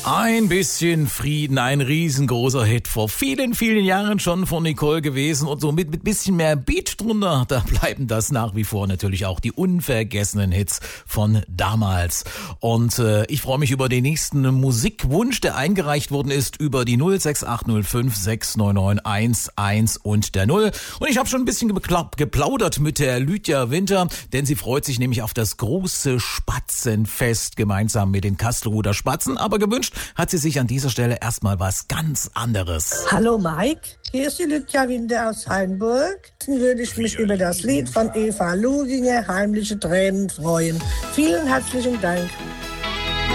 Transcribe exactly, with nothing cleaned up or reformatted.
Ein bisschen Frieden, ein riesengroßer Hit vor vielen, vielen Jahren schon von Nicole gewesen und so mit mit bisschen mehr Beat drunter, da bleiben das nach wie vor natürlich auch die unvergessenen Hits von damals. Und äh, ich freue mich über den nächsten Musikwunsch, der eingereicht worden ist über die null sechs acht null fünf sechs neun neun eins eins und der null. Und ich habe schon ein bisschen geplaudert mit der Lydia Winter, denn sie freut sich nämlich auf das große Spatzenfest gemeinsam mit den Kastelruther Spatzen, aber gewünscht hat sie sich an dieser Stelle erstmal was ganz anderes. Hallo Mike, hier ist die Lydia Winter aus Hainburg. Dann würde ich mich über das Lied von Eva Luginger, Heimliche Tränen, freuen. Vielen herzlichen Dank.